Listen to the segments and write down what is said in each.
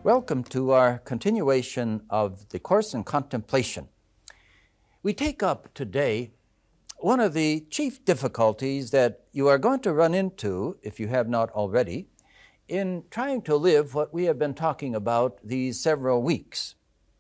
Welcome to our continuation of the course in contemplation. We take up today one of the chief difficulties that you are going to run into, if you have not already, in trying to live what we have been talking about these several weeks.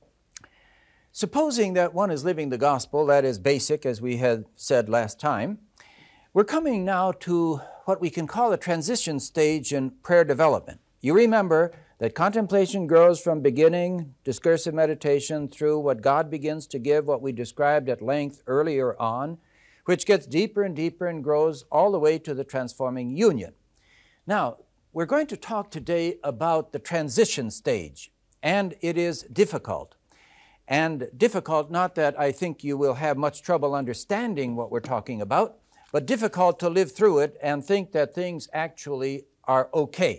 Supposing that one is living the gospel, that is basic, as we had said last time, we're coming now to what we can call a transition stage in prayer development. You remember that contemplation grows from beginning discursive meditation through what God begins to give, what we described at length earlier on, which gets deeper and deeper and grows all the way to the transforming union. Now, we're going to talk today about the transition stage, and it is difficult. And difficult, not that I think you will have much trouble understanding what we're talking about, but difficult to live through it and think that things actually are okay.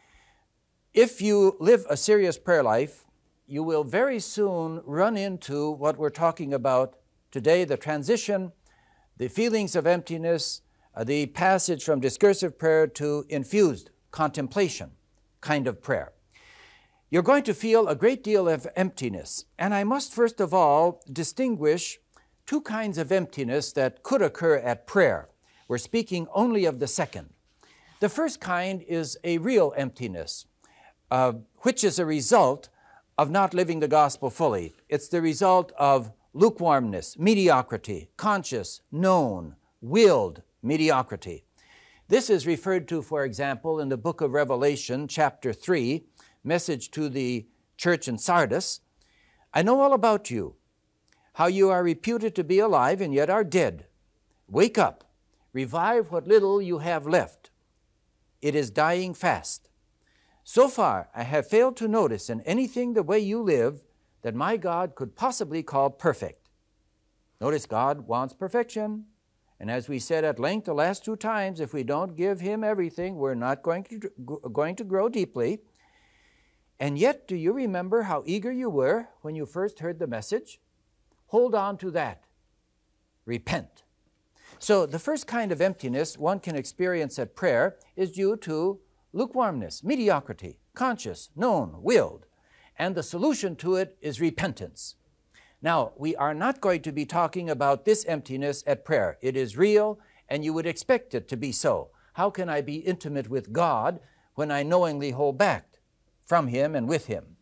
If you live a serious prayer life, you will very soon run into what we're talking about today, the transition, the feelings of emptiness, the passage from discursive prayer to infused contemplation kind of prayer. You're going to feel a great deal of emptiness, and I must first of all distinguish two kinds of emptiness that could occur at prayer. We're speaking only of the second. The first kind is a real emptiness, which is a result of not living the gospel fully. It's the result of lukewarmness, mediocrity, conscious, known, willed mediocrity. This is referred to, for example, in the book of Revelation, chapter 3, message to the church in Sardis. I know all about you, how you are reputed to be alive and yet are dead. Wake up, revive what little you have left. It is dying fast. So far, I have failed to notice in anything the way you live that my God could possibly call perfect. Notice God wants perfection. And as we said at length the last two times, if we don't give Him everything, we're not going to grow deeply. And yet, do you remember how eager you were when you first heard the message? Hold on to that. Repent. So the first kind of emptiness one can experience at prayer is due to lukewarmness, mediocrity, conscious, known, willed. And the solution to it is repentance. Now, we are not going to be talking about this emptiness at prayer. It is real, and you would expect it to be so. How can I be intimate with God when I knowingly hold back from Him and with Him?